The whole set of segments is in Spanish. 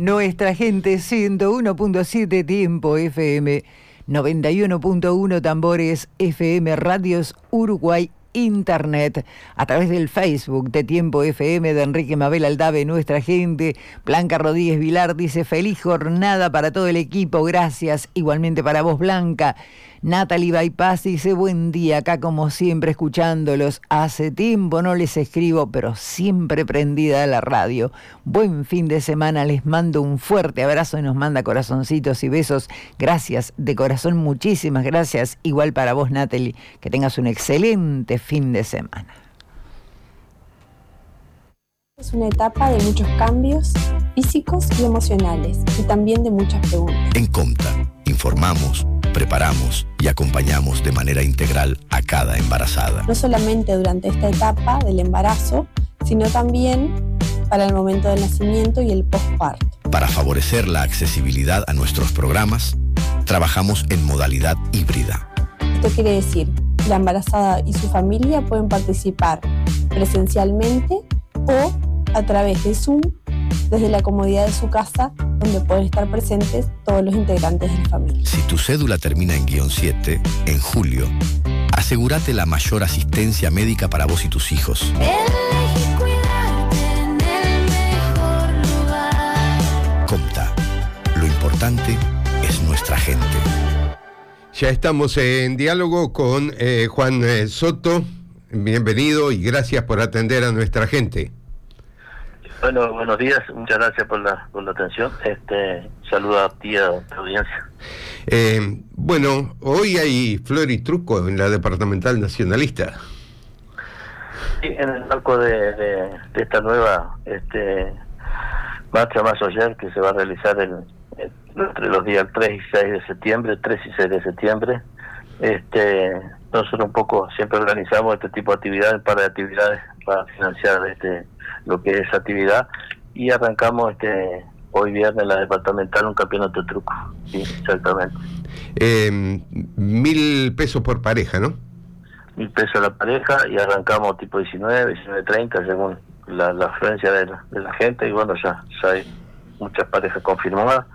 Nuestra Gente 101.7 Tiempo FM, 91.1 Tambores FM, Radios Uruguay, Internet, a través del Facebook de Tiempo FM de Enrique Mabel Aldave, Nuestra Gente. Blanca Rodríguez Vilar dice: feliz jornada para todo el equipo, gracias. Igualmente para vos, Blanca. Natalie Bypass dice: buen día, acá como siempre escuchándolos. Hace tiempo no les escribo, pero siempre prendida a la radio. Buen fin de semana, les mando un fuerte abrazo y nos manda corazoncitos y besos. Gracias de corazón, muchísimas gracias. Igual para vos, Natalie, que tengas un excelente fin de semana. Es una etapa de muchos cambios físicos y emocionales, y también de muchas preguntas. En Comta, informamos, preparamos y acompañamos de manera integral a cada embarazada. No solamente durante esta etapa del embarazo, sino también para el momento del nacimiento y el posparto. Para favorecer la accesibilidad a nuestros programas, trabajamos en modalidad híbrida. Esto quiere decir que la embarazada y su familia pueden participar presencialmente o a través de Zoom, desde la comodidad de su casa, donde pueden estar presentes todos los integrantes de la familia. Si tu cédula termina en -7, en julio, asegúrate la mayor asistencia médica para vos y tus hijos. Elegí cuidarte en el mejor lugar. Comta, lo importante es nuestra gente. Ya estamos en diálogo con Juan Soto. Bienvenido y gracias por atender a nuestra gente. Bueno, buenos días, muchas gracias por la atención. Saludo a ti, a la audiencia. Bueno, hoy hay flor y truco en la Departamental Nacionalista. Sí, en el marco de esta nueva marcha más ayer que se va a realizar entre los días 3 y 6 de septiembre, 3 y 6 de septiembre, nosotros un poco siempre organizamos este tipo de actividades, para actividades para financiar lo que es actividad, y arrancamos hoy viernes en la departamental un campeonato de truco. Sí, exactamente. 1.000 pesos por pareja, ¿no? 1.000 pesos la pareja, y arrancamos tipo 19:30 según la afluencia de la gente, y bueno, ya hay muchas parejas confirmadas,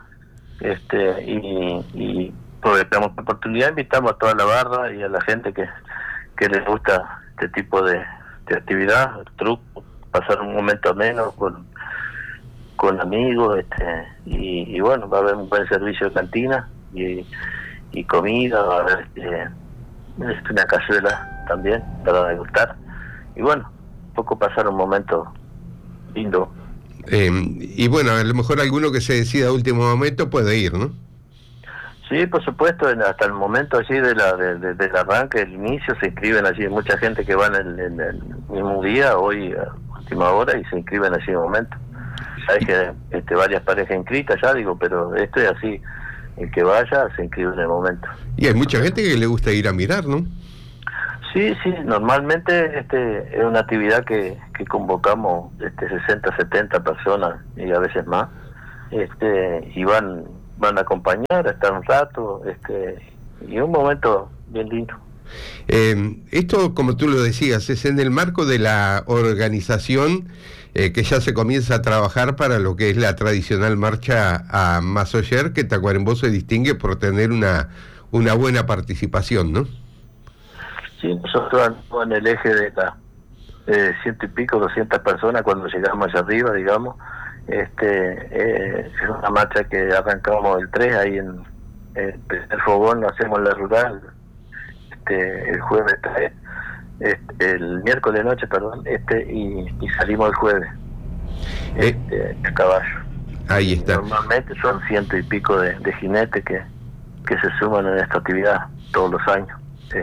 y aprovechamos la oportunidad, invitamos a toda la barra y a la gente que les gusta este tipo de actividad, truco, pasar un momento ameno con amigos, y bueno, va a haber un buen servicio de cantina y comida, va a haber una cazuela también para degustar, y bueno, un poco pasar un momento lindo. Y bueno, a lo mejor alguno que se decida a último momento puede ir, ¿no? Sí, por supuesto, hasta el momento allí del arranque, el inicio, se inscriben allí mucha gente que va en el mismo día, hoy a última hora, y se inscriben allí en el momento. Sabes que varias parejas inscritas ya, pero esto es así, el que vaya se inscribe en el momento. Y hay mucha gente que le gusta ir a mirar, ¿no? Sí, normalmente es una actividad que convocamos 60, 70 personas y a veces más, y van a acompañar, a estar un rato, y un momento bien lindo. Esto, como tú lo decías, es en el marco de la organización que ya se comienza a trabajar para lo que es la tradicional marcha a Masoyer, que Tacuarembó se distingue por tener una buena participación, ¿no? Sí, nosotros andamos en el eje de las 100 y pico, 200 personas cuando llegamos allá arriba, digamos. Es una marcha que arrancamos el 3, ahí en el primer fogón, lo hacemos en la rural, el jueves 3, el miércoles noche, perdón, y salimos el jueves, a caballo. Ahí está. Normalmente son 100 y pico de jinetes que se suman en esta actividad todos los años.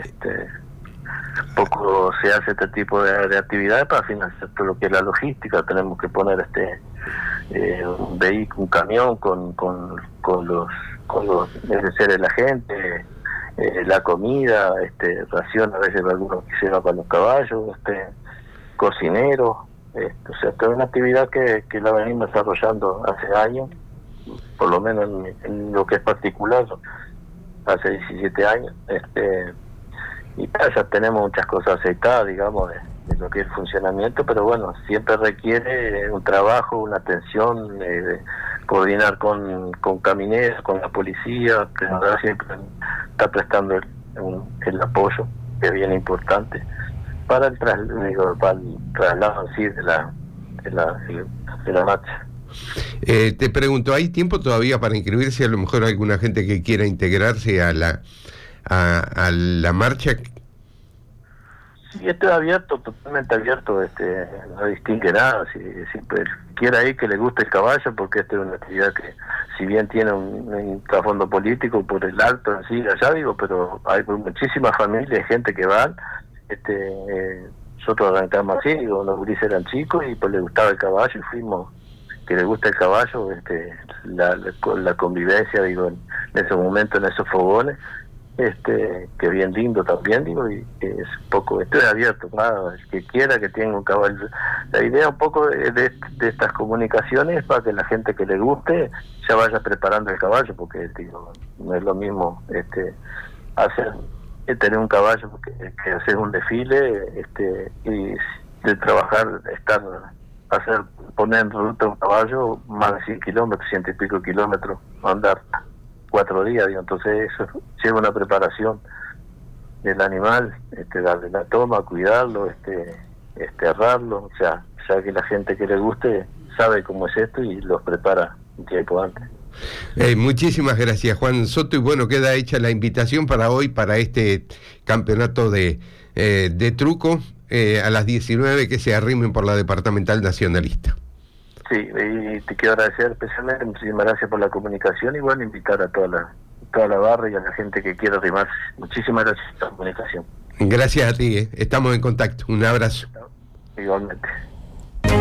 Poco se hace este tipo de actividades para financiar todo lo que es la logística. Tenemos que poner un vehículo, un camión con los necesarios de la gente, la comida, ración a veces algunos quisieron para los caballos, cocineros, o sea, toda una actividad que la venimos desarrollando hace años, por lo menos en lo que es particular, hace 17 años, y ya tenemos muchas cosas aceitadas, digamos, de lo que es el funcionamiento, pero bueno, siempre requiere un trabajo, una atención coordinar con camineros, con la policía, que nos siempre está prestando el apoyo, que es bien importante, para el traslado en sí de la marcha. Te pregunto, ¿hay tiempo todavía para inscribirse? A lo mejor alguna gente que quiera integrarse a la marcha. Sí, esto es abierto, totalmente abierto, no distingue nada. Si quiera ir, que le guste el caballo, porque esta es una actividad que, si bien tiene un trasfondo político por el acto en sí, allá digo, pero hay muchísimas familias, gente que van. Nosotros arrancamos así, digo, los gurises eran chicos y pues les gustaba el caballo y fuimos, que les gusta el caballo, la convivencia, digo, en esos momentos, en esos fogones. Que bien lindo también, digo, y que es un poco, esto es abierto, nada, el que quiera que tenga un caballo. La idea un poco de estas comunicaciones es para que la gente que le guste ya vaya preparando el caballo, porque digo, no es lo mismo tener un caballo que hacer un desfile, y de trabajar, poner en ruta un caballo más de 100 kilómetros, 100 y pico kilómetros, andar 4 días, digo, entonces eso lleva una preparación del animal, darle la toma, cuidarlo, errarlo, o sea, ya que la gente que le guste sabe cómo es esto y los prepara un tiempo antes. Muchísimas gracias, Juan Soto, y bueno, queda hecha la invitación para hoy, para este campeonato de truco, a las 19, que se arrimen por la Departamental Nacionalista. Sí, y te quiero agradecer especialmente, muchísimas gracias por la comunicación y bueno, invitar a toda la barra y a la gente que quiera arrimarse. Muchísimas gracias por la comunicación. Gracias a ti, estamos en contacto. Un abrazo. Igualmente.